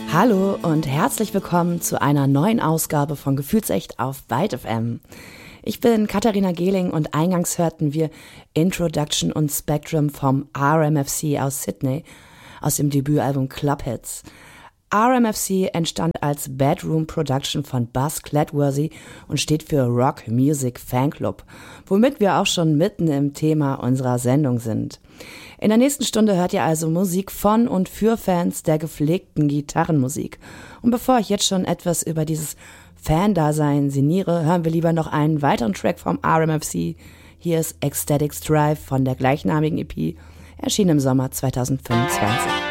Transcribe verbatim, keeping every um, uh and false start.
Hallo und herzlich willkommen zu einer neuen Ausgabe von Gefühlsecht auf Byte F M. Ich bin Katharina Gehling und eingangs hörten wir Introduction und Spectrum vom R M F C aus Sydney aus dem Debütalbum Clubhits. R M F C entstand als Bedroom Production von Buzz Cladworthy und steht für Rock Music Fanclub, womit wir auch schon mitten im Thema unserer Sendung sind. In der nächsten Stunde hört ihr also Musik von und für Fans der gepflegten Gitarrenmusik. Und bevor ich jetzt schon etwas über dieses Fan-Dasein sinniere, hören wir lieber noch einen weiteren Track vom R M F C. Hier ist Ecstatic Drive von der gleichnamigen E P, erschienen im Sommer zweitausendfünfundzwanzig.